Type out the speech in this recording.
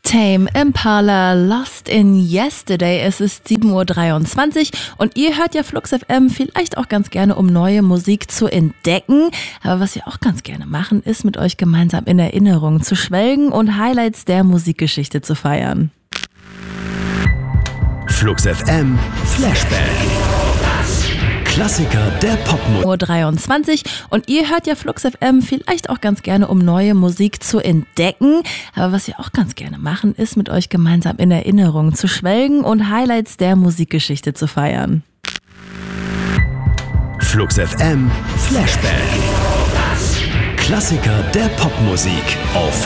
Tame Impala, Lost in Yesterday. Es ist 7:23 Uhr und ihr hört ja Flux FM vielleicht auch ganz gerne, um neue Musik zu entdecken. Aber was wir auch ganz gerne machen, ist mit euch gemeinsam in Erinnerungen zu schwelgen und Highlights der Musikgeschichte zu feiern. Flux FM Flashback. Klassiker der Popmusik. 7:23 Uhr und ihr hört ja Flux FM vielleicht auch ganz gerne, um neue Musik zu entdecken. Aber was wir auch ganz gerne machen, ist mit euch gemeinsam in Erinnerungen zu schwelgen und Highlights der Musikgeschichte zu feiern. Flux FM Flashback. Klassiker der Popmusik auf